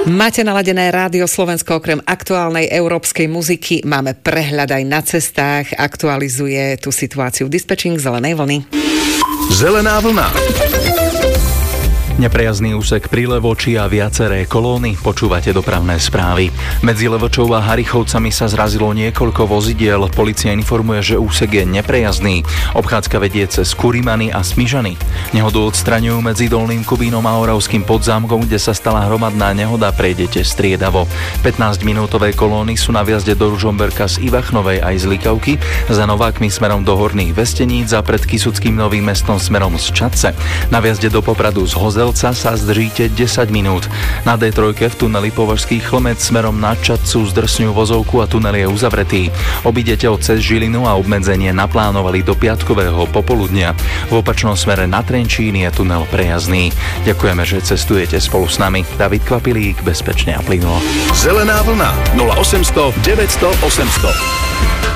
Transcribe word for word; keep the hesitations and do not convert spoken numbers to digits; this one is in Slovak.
Máte naladené Rádio Slovensko, okrem aktuálnej európskej muziky máme prehľad aj na cestách, aktualizuje tú situáciu dispečing Zelenej vlny. Zelená vlna. Neprejazný úsek pri Levoči a viaceré kolóny. Počúvate dopravné správy. Medzi Levočou a Harichovcami sa zrazilo niekoľko vozidiel. Polícia informuje, že úsek je neprejazný. Obchádzka vedie cez Kurimany a Smižany. Nehodu odstraňujú medzi Dolným Kubínom a Oravským Podzámkom, kde sa stala hromadná nehoda, prejdete striedavo. pätnásťminútové kolóny sú na viazde do Ružomberka z Ivachnovej aj z Likavky, za Novákmi smerom do Horných Vesteníc a pred Kysuckým Novým Mestom smerom z Čadce. Na viazde do Popradu z Hozel sa zdržíte desať minút. Na dé tri v tuneli Považský Chlmec smerom na Čadcu zdrsňujú vozovku a tunel je uzavretý. Obídete ho cez Žilinu a obmedzenie naplánovali do piatkového popoludnia. V opačnom smere na Trenčín je tunel prejazdný. Ďakujeme, že cestujete spolu s nami. David Kvapilík, bezpečne a plynulo. Zelená vlna nula osemsto deväťsto osemsto.